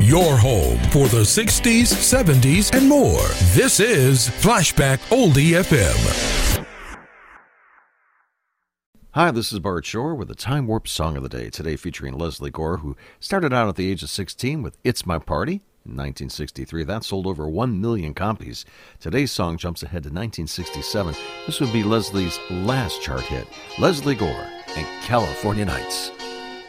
your home for the 60s, 70s, and more. This is Flashback Oldie FM. Hi, this is Bart Shore with the Time Warp Song of the Day. Today featuring Leslie Gore, who started out at the age of 16 with It's My Party in 1963. That sold over 1 million copies. Today's song jumps ahead to 1967. This would be Leslie's last chart hit. Leslie Gore and California Nights.